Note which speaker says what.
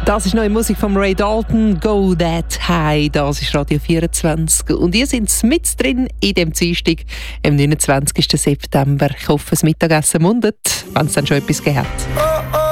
Speaker 1: Das ist neue Musik von Ray Dalton, «Go That High». Das ist Radio 24. Und ihr seid mit drin in dem Dienstag, am 29. September. Ich hoffe, das Mittagessen mundet, wenn es dann schon etwas gegeben hat.